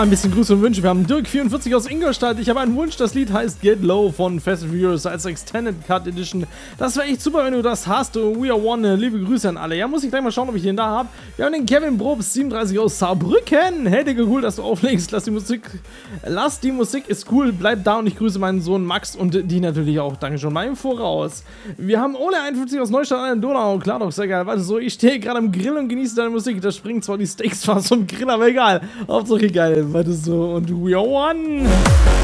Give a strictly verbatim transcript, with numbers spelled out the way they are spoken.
ein bisschen Grüße und Wünsche. Wir haben Dirk vierundvierzig aus Ingolstadt. Ich habe einen Wunsch. Das Lied heißt Get Low von Fast and Furious als Extended Cut Edition. Das wäre echt super, wenn du das hast. We are one. Liebe Grüße an alle. Ja, muss ich gleich mal schauen, ob ich den da habe. Wir haben den Kevin Probst siebenunddreißig aus Saarbrücken. Hey, Digga, cool, dass du auflegst. Lass die Musik. Lass die Musik ist cool. Bleib da und ich grüße meinen Sohn Max und die natürlich auch. Danke schon mal im Voraus. Wir haben Ole einundfünfzig aus Neustadt an der Donau. Klar doch, sehr geil. Warte, so, ich stehe gerade am Grill und genieße deine Musik. Da springen zwar die Steaks fast vom Grill, aber egal. Hauptsache geil. Warte so und we are one.